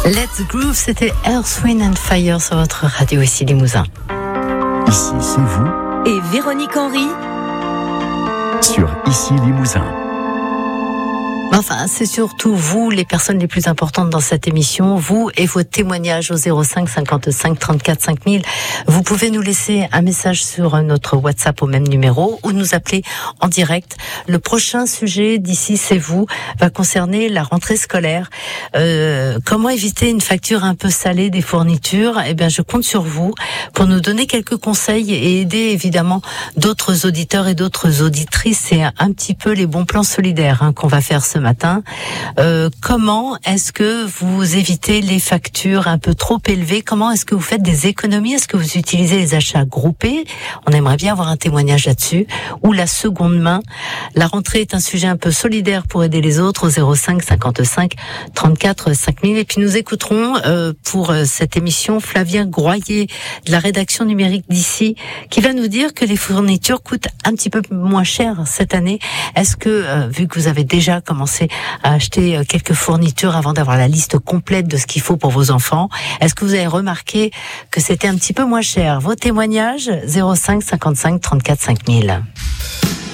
Let's Groove, c'était Earth, Wind and Fire sur votre radio ici Limousin. Ici, c'est vous. Et Véronique Henry Sur Ici Limousin. Enfin, c'est surtout vous, les personnes les plus importantes dans cette émission, vous et vos témoignages au 05 55 34 5000. Vous pouvez nous laisser un message sur notre WhatsApp au même numéro ou nous appeler en direct. Le prochain sujet d'ici, c'est vous, va concerner la rentrée scolaire. Comment éviter une facture un peu salée des fournitures ? Eh bien, je compte sur vous pour nous donner quelques conseils et aider évidemment d'autres auditeurs et d'autres auditrices. C'est un petit peu les bons plans solidaires qu'on va faire ce matin. Comment est-ce que vous évitez les factures un peu trop élevées ? Comment est-ce que vous faites des économies ? Est-ce que vous utilisez les achats groupés ? On aimerait bien avoir un témoignage là-dessus. Ou la seconde main. La rentrée est un sujet un peu solidaire pour aider les autres au 05 55 34 5000. Et puis nous écouterons pour cette émission Flavien Groyer de la rédaction numérique d'ici qui va nous dire que les fournitures coûtent un petit peu moins cher cette année. Est-ce que, vu que vous avez déjà commencé à acheter quelques fournitures avant d'avoir la liste complète de ce qu'il faut pour vos enfants, est-ce que vous avez remarqué que c'était un petit peu moins cher ? Vos témoignages 05 55 34 5000.